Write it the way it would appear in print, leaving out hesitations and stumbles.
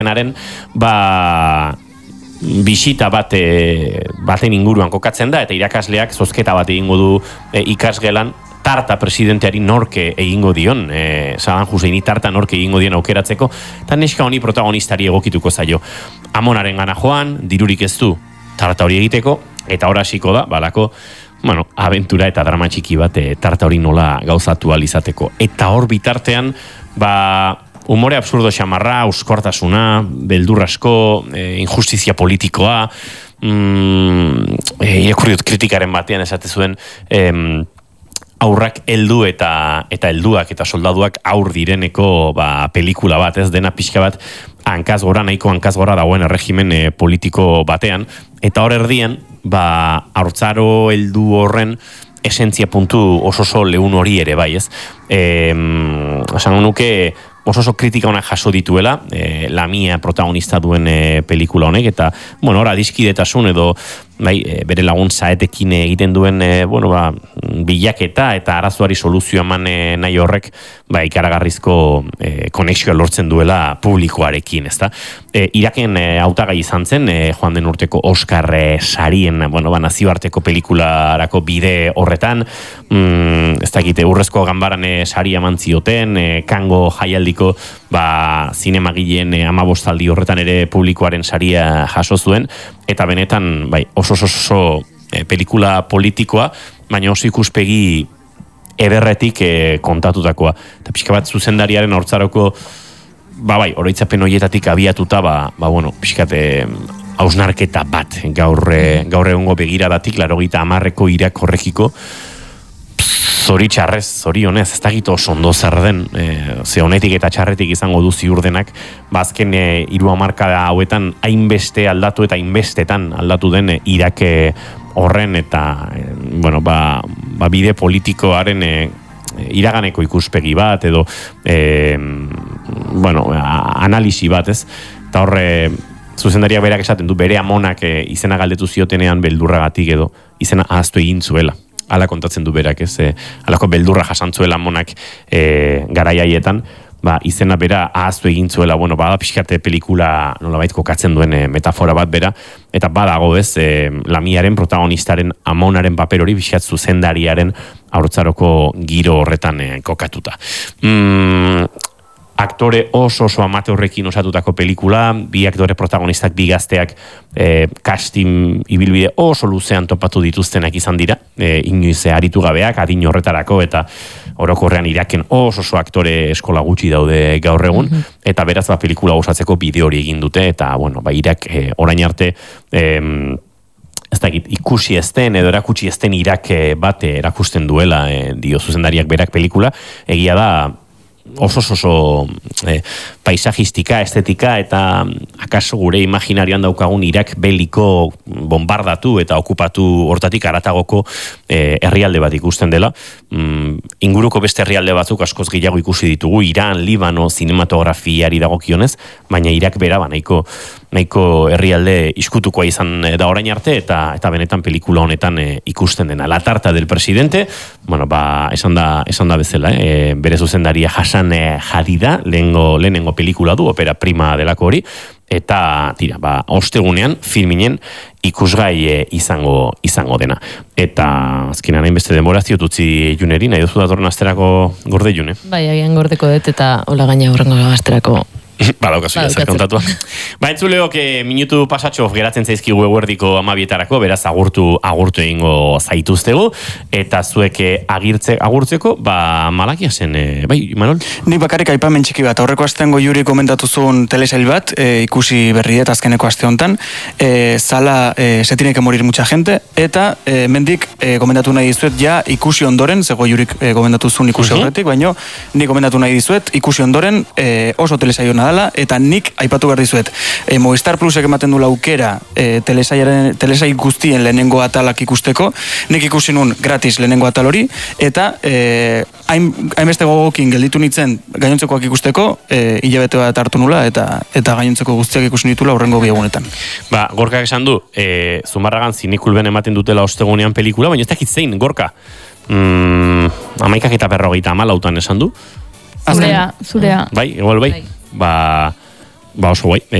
bisita baten inguruan kokatzen da, eta irakasleak zozketa bat egingo du ikasgelan, tarta presidenteari norke egingo dion, Saddam Husseini tarta norke egingo dion aukeratzeko, eta neska honi protagonistari egokituko zaio. Amonaren gana joan, dirurik ez du tarta hori egiteko, eta hor hasiko da, balako, abentura eta drama txiki bat tarta hori nola gauzatu alizateko. Eta hor bitartean, humore absurdo xamarra, euskortasuna, beldur asko, injustizia politikoa, irakurriot kritikaren batean esate zuen, aurrak heldu eta helduak eta soldaduak aur direneko pelikula bat, ez dena pixka bat nahiko hankaz gora dagoen erregimen politiko batean, eta hor erdian, haurtzaro heldu horren esentzia puntu oso lehun hori ere bai, ez? Esan nuke oso kritika honak jaso dituela, Lamia protagonista duen pelikula honek, eta, hor adiskidetasun edo bere lagun saetekin egiten duen bilaketa eta arazoari soluzio eman nahi horrek ikaragarrizko konexioa lortzen duela publikoarekin, ezta? Iraken hautagai izan zen, joan den urteko Oscar sarien, nazioarteko pelikularako bide horretan, ez dakite, urrezko ganbaran sari eman zioten, Kango jaialdiko zinemagileen 15 horretan ere publikoaren saria jaso zuen, eta benetan oso pelikula politikoa, baina oso ikuspegi ederretik kontatutakoa. Eta pixka bat zuzendariaren hortzaroko oroitzapen horietatik abiatuta, pixkat hausnarketa bat gaur egungo begiradatik, 80ko Irak horrekiko, zorionez, ez dakit oso ondo zer den, ze honetik eta txarretik izango du ziur denak, azken 3 hamarkada hauetan hainbeste aldatu eta hainbestetan aldatu den Irak horren eta bide politikoaren iraganeko ikuspegi bat edo analisi bat, ez? Eta horre zuzendariak berak esaten du, bere amonak izena galdetu ziotenean beldurragatik edo izena ahaztu egin zuela. Hala kontatzen du berak, ez? Halako beldurra jasantzuela monak garaiaietan, izena bera ahaztu egin zuela, bada pixkate pelikula nolabait kokatzen duen metafora bat bera, eta badago, ez, Lamiaren protagonistaren amonaren paper hori pixkat zuzendariaren haurtzaroko giro horretan kokatuta. Aktore oso amateurrekin osatutako pelikula, 2 aktore protagonistak, 2 gazteak casting ibilbide oso luzean topatu dituztenak izan dira, inoiz aritu gabeak, adin horretarako, eta orokorrean Iraken oso aktore eskola gutxi daude gaur egun, eta beraz pelikula osatzeko bide hori egin dute, eta Irak orain arte ez dakit, ikusi ezten edo erakutsi ezten Irak bat erakusten duela, dio zuzendariak berak pelikula, egia da oso paisajistika, estetika eta akaso gure imaginarian daukagun Irak beliko bombardatu eta okupatu hortatik haratagoko herrialde bat ikusten dela. Inguruko beste herrialde batzuk askoz gehiago ikusi ditugu, Iran, Libano, zinematografiari dagokionez, baina Irak bera nahiko herrialde iskutukoa izan da orain arte, eta benetan pelikula honetan ikusten dena. La tarta del presidente, esan da bezala, bere zuzendaria Hassan Hadida, lehenengo pelikula du, opera prima delako hori, eta ostegunean filminen ikusgai izango dena. Eta azkenean hainbeste denbora ziotutzi Juneri, nahi duzu datorren asterako gorde June? Bai, agian gordeko dut eta hola gaina horrengo asterako. Badaukazu zer kontatua. Entzuleok minutu pasatxo geratzen zaizkigu eguerdiko 12etarako, beraz agurtu egingo zaituztegu, eta zuek agurtzeko, Malakia zen, bai, Imanol? Nik bakarrik aipamen txiki bat, aurreko astean Juri komentatu zuen telesail bat, ikusi berri dut azkeneko aste honetan, zala se tiene que morir mucha gente, eta mendik komentatu nahi dizuet, ja ikusi ondoren, zego Jurik komentatu zuen ikusi horretik, baino, nik komentatu nahi dizuet, ikusi ondoren oso telesaio nada, eta nik aipatu behar dizuet. Movistar Plusek ematen du aukera telesail guztien lehenengo atalak ikusteko, nik ikusi nun gratis lehenengo atal hori, eta hainbeste gogokin gelditu nintzen gainontzekoak ikusteko, hilabete bat hartu nula, eta gainontzeko guztiak ikusi nitula horrengo biegunetan. Gorkak esan du, Zumarragan Zinikulben ematen dutela ostegunean pelikula, baina ez dakit zein, Gorka? 11:40 esan du? Zurea. Bai, igual bai. ba oso guai,